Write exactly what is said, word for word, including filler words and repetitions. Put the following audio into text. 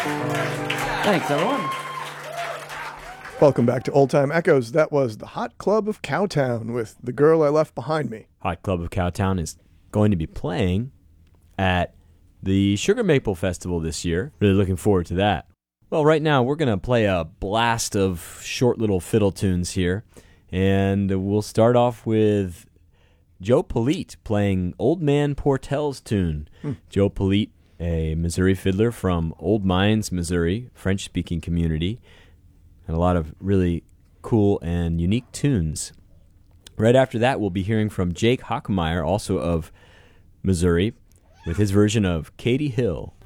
Thanks, everyone. Welcome back to Old Time Echoes. That was the Hot Club of Cowtown with The Girl I Left Behind Me. Hot Club of Cowtown is going to be playing at the Sugar Maple Festival this year. Really looking forward to that. Well, right now we're going to play a blast of short little fiddle tunes here. And we'll start off with Joe Polite playing Old Man Portel's tune. Hmm. Joe Polite, a Missouri fiddler from Old Mines, Missouri, French-speaking community. And a lot of really cool and unique tunes. Right after that, we'll be hearing from Jake Hockmeyer, also of Missouri, with his version of Katie Hill.